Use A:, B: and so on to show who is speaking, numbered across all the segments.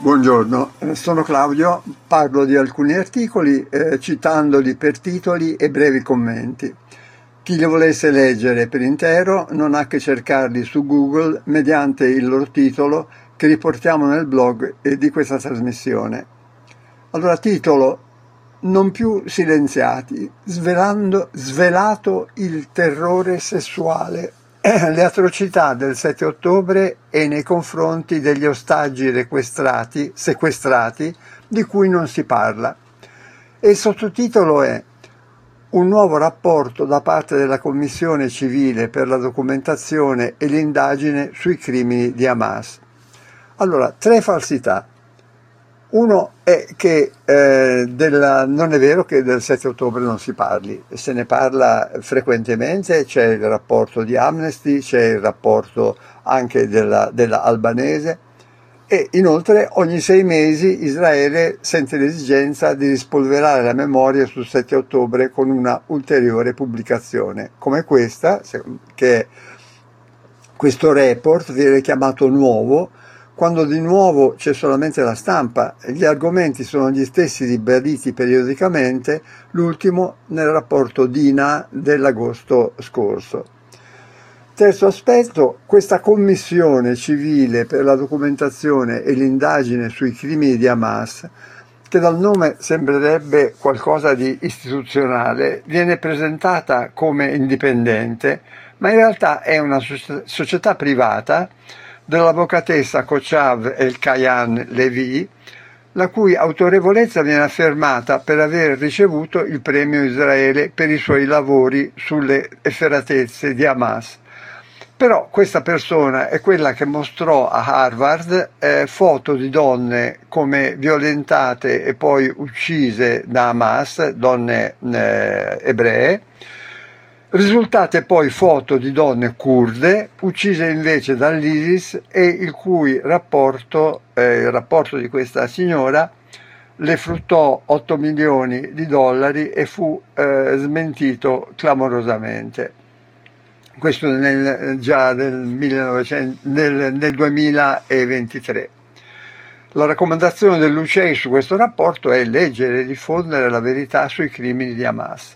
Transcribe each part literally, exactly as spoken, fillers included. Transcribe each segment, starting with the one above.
A: Buongiorno, sono Claudio, parlo di alcuni articoli eh, citandoli per titoli e brevi commenti. Chi li volesse leggere per intero non ha che cercarli su Google mediante il loro titolo che riportiamo nel blog di questa trasmissione. Allora, titolo: Non più silenziati, svelando, svelato il terrore sessuale, le atrocità del sette ottobre e nei confronti degli ostaggi sequestrati, sequestrati di cui non si parla. E il sottotitolo è Un nuovo rapporto da parte della Commissione civile per la documentazione e l'indagine sui crimini di Hamas. Allora, tre falsità. Uno è che eh, della, non è vero che del sette ottobre non si parli, se ne parla frequentemente, c'è il rapporto di Amnesty, c'è il rapporto anche della, della albanese e inoltre ogni sei mesi Israele sente l'esigenza di rispolverare la memoria sul sette ottobre con una ulteriore pubblicazione, come questa, che questo report viene chiamato nuovo, quando di nuovo c'è solamente la stampa. Gli argomenti sono gli stessi ribaditi periodicamente, l'ultimo nel rapporto D I N A dell'agosto scorso. Terzo aspetto, questa commissione civile per la documentazione e l'indagine sui crimini di Hamas, che dal nome sembrerebbe qualcosa di istituzionale, viene presentata come indipendente, ma in realtà è una società privata dell'avvocatessa Kochav El-Kayan Levi, la cui autorevolezza viene affermata per aver ricevuto il premio Israele per i suoi lavori sulle efferatezze di Hamas. Però questa persona è quella che mostrò a Harvard eh, foto di donne come violentate e poi uccise da Hamas, donne eh, ebree, risultate poi foto di donne kurde uccise invece dall'ISIS e il cui rapporto, eh, il rapporto di questa signora le fruttò otto milioni di dollari e fu eh, smentito clamorosamente. Questo nel, già nel, millenovecento, nel, nel duemilaventitré. La raccomandazione dell'U C E I su questo rapporto è leggere e diffondere la verità sui crimini di Hamas.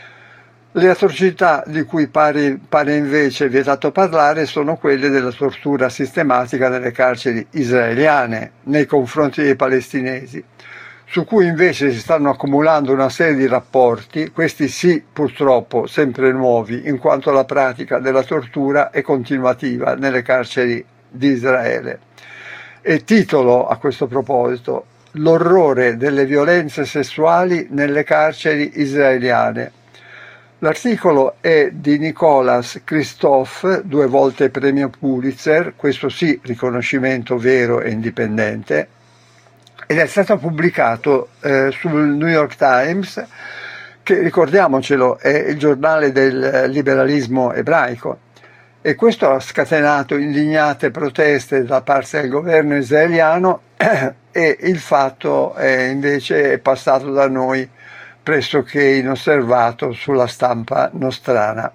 A: Le atrocità di cui pare, pare invece vietato parlare sono quelle della tortura sistematica nelle carceri israeliane nei confronti dei palestinesi, su cui invece si stanno accumulando una serie di rapporti, questi sì purtroppo sempre nuovi, in quanto la pratica della tortura è continuativa nelle carceri di Israele. E titolo a questo proposito: L'orrore delle violenze sessuali nelle carceri israeliane. L'articolo è di Nicholas Kristof, due volte premio Pulitzer, questo sì riconoscimento vero e indipendente, ed è stato pubblicato eh, sul New York Times, che, ricordiamocelo, è il giornale del liberalismo ebraico, e questo ha scatenato indignate proteste da parte del governo israeliano e il fatto è invece è passato da noi pressoché inosservato sulla stampa nostrana.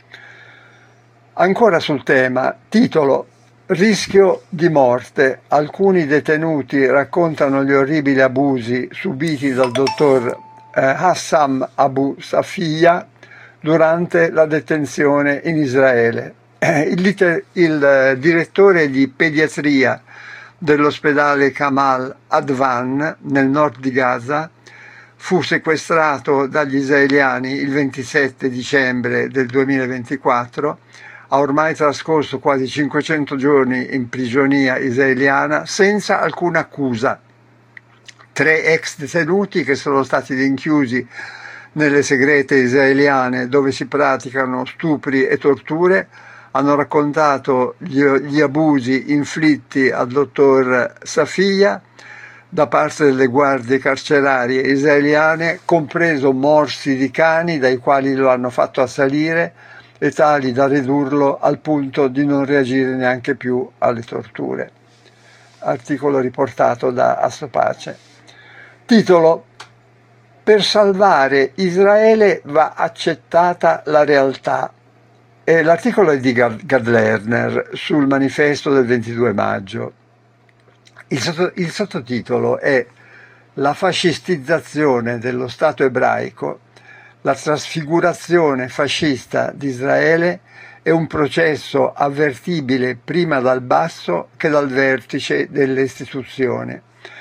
A: Ancora sul tema, titolo: Rischio di morte. Alcuni detenuti raccontano gli orribili abusi subiti dal dottor eh, Hassam Abu Safiya durante la detenzione in Israele. Eh, il, il eh, direttore di pediatria dell'ospedale Kamal Advan nel nord di Gaza fu sequestrato dagli israeliani il ventisette dicembre del duemilaventiquattro, ha ormai trascorso quasi cinquecento giorni in prigionia israeliana senza alcuna accusa. Tre ex detenuti che sono stati rinchiusi nelle segrete israeliane dove si praticano stupri e torture hanno raccontato gli, gli abusi inflitti al dottor Safiya da parte delle guardie carcerarie israeliane, compreso morsi di cani dai quali lo hanno fatto assalire e tali da ridurlo al punto di non reagire neanche più alle torture. Articolo riportato da Assopace. Titolo: Per salvare Israele va accettata la realtà. E l'articolo è di Gad Lerner sul manifesto del ventidue maggio. Il, sotto, il sottotitolo è La fascistizzazione dello Stato ebraico, la trasfigurazione fascista di Israele è un processo avvertibile prima dal basso che dal vertice delle istituzioni.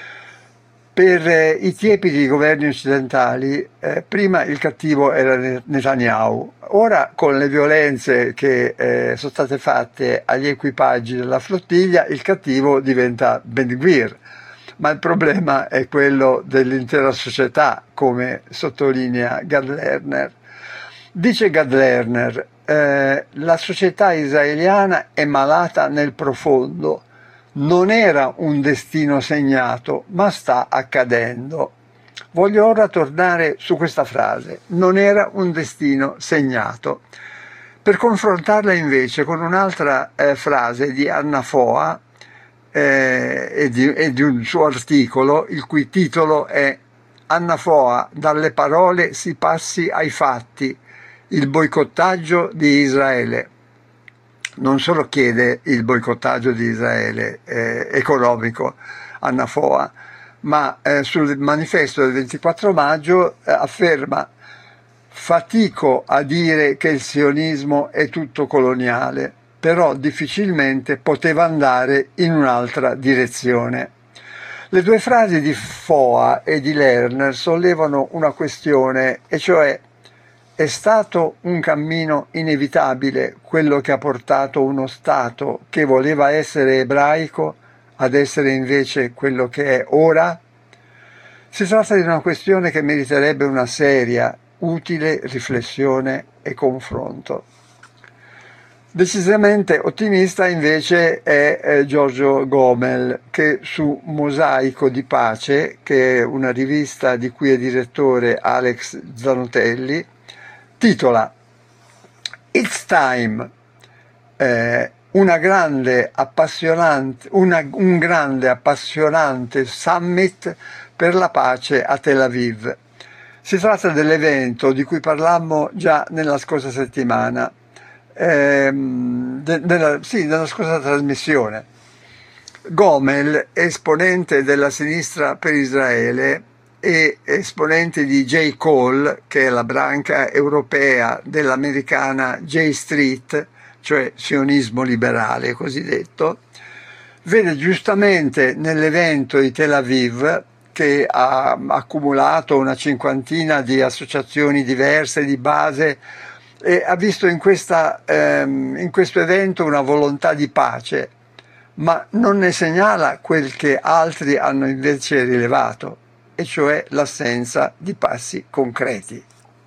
A: Per eh, i tiepidi governi occidentali, eh, prima il cattivo era Netanyahu, ora con le violenze che eh, sono state fatte agli equipaggi della flottiglia, il cattivo diventa Ben Gvir. Ma il problema è quello dell'intera società, come sottolinea Gad Lerner. Dice Gad Lerner, eh, la società israeliana è malata nel profondo, non era un destino segnato, ma sta accadendo. Voglio ora tornare su questa frase, non era un destino segnato, per confrontarla invece con un'altra eh, frase di Anna Foa eh, e, di, e di un suo articolo, il cui titolo è Anna Foa, dalle parole si passi ai fatti, il boicottaggio di Israele. Non solo chiede il boicottaggio di Israele eh, economico, Anna Foa, ma eh, sul manifesto del ventiquattro maggio eh, afferma: fatico a dire che il sionismo è tutto coloniale, però difficilmente poteva andare in un'altra direzione. Le due frasi di Foa e di Lerner sollevano una questione, e cioè: è stato un cammino inevitabile quello che ha portato uno Stato che voleva essere ebraico ad essere invece quello che è ora? Si tratta di una questione che meriterebbe una seria, utile riflessione e confronto. Decisamente ottimista invece è eh, Giorgio Gomel, che su Mosaico di Pace, che è una rivista di cui è direttore Alex Zanotelli, titola It's Time, eh, una grande appassionante, una, un grande appassionante summit per la pace a Tel Aviv. Si tratta dell'evento di cui parlammo già nella scorsa settimana, ehm, de, della, sì, nella scorsa trasmissione. Gomel, esponente della sinistra per Israele e esponente di J. Cole, che è la branca europea dell'americana J Street, cioè sionismo liberale cosiddetto, vede giustamente nell'evento di Tel Aviv, che ha accumulato una cinquantina di associazioni diverse di base, e ha visto in, questa, ehm, in questo evento una volontà di pace, ma non ne segnala quel che altri hanno invece rilevato, e cioè l'assenza di passi concreti.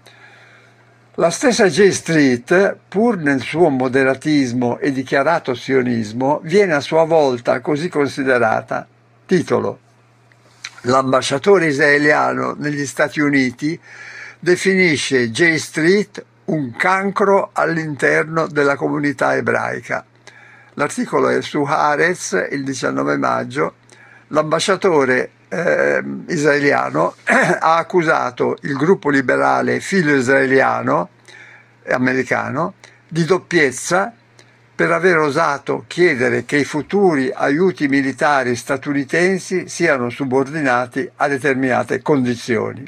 A: La stessa J Street, pur nel suo moderatismo e dichiarato sionismo, viene a sua volta così considerata. Titolo: l'ambasciatore israeliano negli Stati Uniti definisce J Street un cancro all'interno della comunità ebraica. L'articolo è su Haaretz, il diciannove maggio. L'ambasciatore eh, israeliano ha accusato il gruppo liberale filo israeliano americano di doppiezza per aver osato chiedere che i futuri aiuti militari statunitensi siano subordinati a determinate condizioni.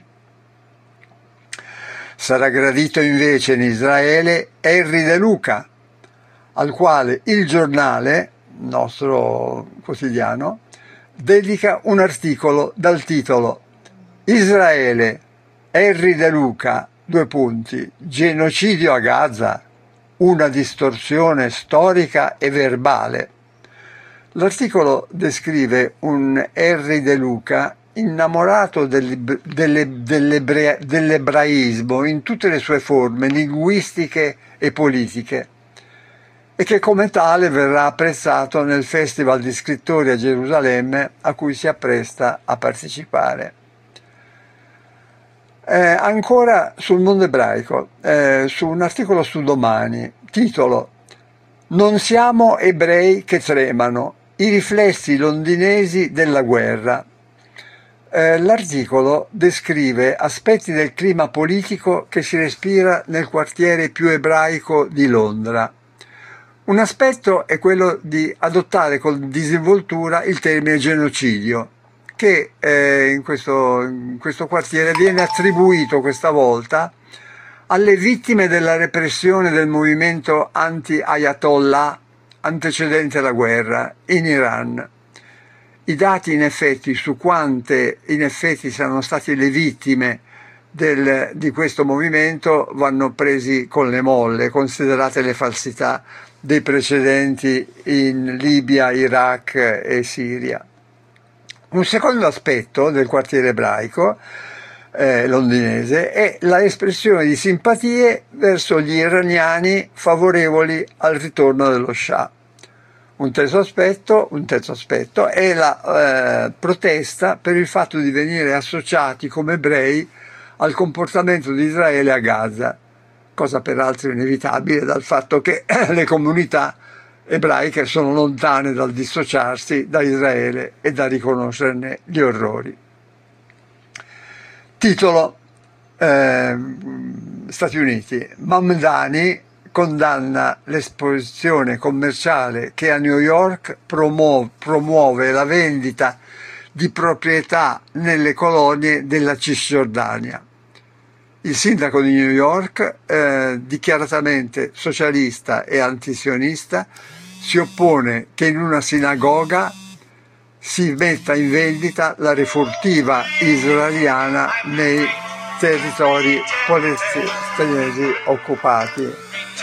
A: Sarà gradito invece in Israele Henry De Luca, al quale il giornale, nostro quotidiano, dedica un articolo dal titolo Israele, Henry De Luca, due punti, genocidio a Gaza, una distorsione storica e verbale. L'articolo descrive un Henry De Luca innamorato dell'ebraismo in tutte le sue forme linguistiche e politiche, e che come tale verrà apprezzato nel Festival di Scrittori a Gerusalemme a cui si appresta a partecipare. Eh, ancora sul mondo ebraico, eh, su un articolo su Domani, titolo Non siamo ebrei che tremano, i riflessi londinesi della guerra. Eh, l'articolo descrive aspetti del clima politico che si respira nel quartiere più ebraico di Londra. Un aspetto è quello di adottare con disinvoltura il termine genocidio, che eh, in, questo, in questo quartiere viene attribuito questa volta alle vittime della repressione del movimento anti-Ayatollah antecedente la guerra in Iran. I dati in effetti su quante in effetti siano state le vittime del, di questo movimento vanno presi con le molle, considerate le falsità dei precedenti in Libia, Iraq e Siria. Un secondo aspetto del quartiere ebraico eh, londinese è la espressione di simpatie verso gli iraniani favorevoli al ritorno dello Shah. Un terzo aspetto, un terzo aspetto è la eh, protesta per il fatto di venire associati come ebrei al comportamento di Israele a Gaza, cosa peraltro inevitabile dal fatto che le comunità ebraiche sono lontane dal dissociarsi da Israele e da riconoscerne gli orrori. Titolo eh, Stati Uniti. Mamdani condanna l'esposizione commerciale che a New York promuove, promuove la vendita di proprietà nelle colonie della Cisgiordania. Il sindaco di New York, eh, dichiaratamente socialista e antisionista, si oppone che in una sinagoga si metta in vendita la rifurtiva israeliana nei territori palestinesi occupati.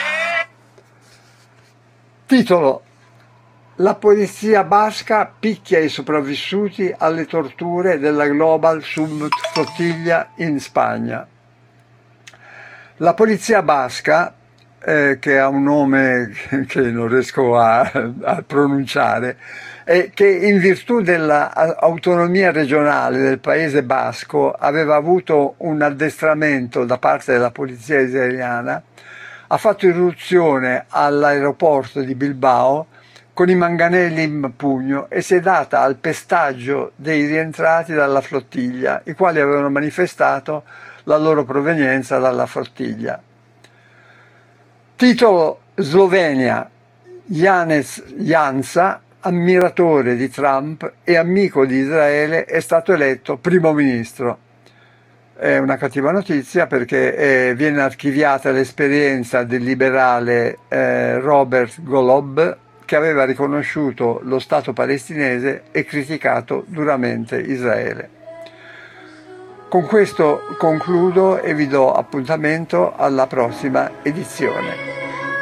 A: Titolo: la polizia basca picchia i sopravvissuti alle torture della Global Summit Flottiglia in Spagna. La polizia basca, eh, che ha un nome che non riesco a, a pronunciare, e che in virtù dell'autonomia regionale del Paese Basco aveva avuto un addestramento da parte della polizia israeliana, ha fatto irruzione all'aeroporto di Bilbao con i manganelli in pugno e si è data al pestaggio dei rientrati dalla flottiglia, i quali avevano manifestato la loro provenienza dalla flottiglia. Titolo: Slovenia. Janez Janša, ammiratore di Trump e amico di Israele, è stato eletto primo ministro. È una cattiva notizia perché eh, viene archiviata l'esperienza del liberale eh, Robert Golob, che aveva riconosciuto lo Stato palestinese e criticato duramente Israele. Con questo concludo e vi do appuntamento alla prossima edizione.